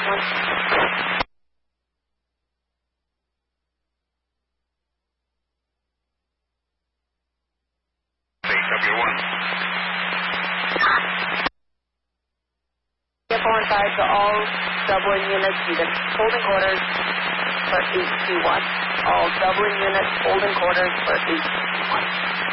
Coincide to all Dublin units, unit holding quarters for 821. All Dublin units holding quarters for 821.